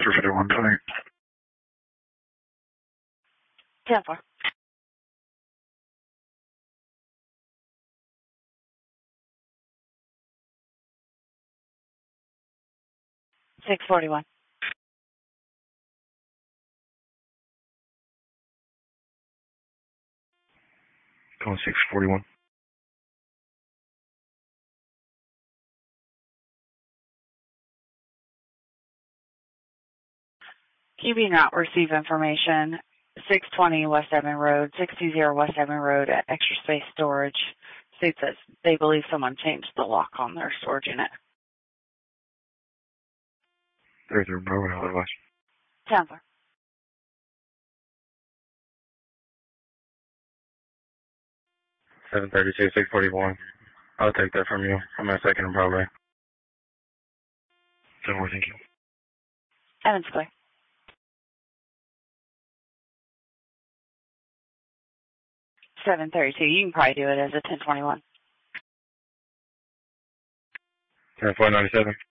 351 tonight. 10-4. $641. Calling 641. You do not receive information. 620 West Edmond Road, 620 West Edmond Road at Extra Space Storage. States that they believe someone changed the lock on their storage unit. 33 Bravo, otherwise. 10-4. $732, $641. I'll take that from you. I'm at second and probably. 10-4, thank you. Evans clear. 732. You can probably do it as a 1021. 10-4, 97.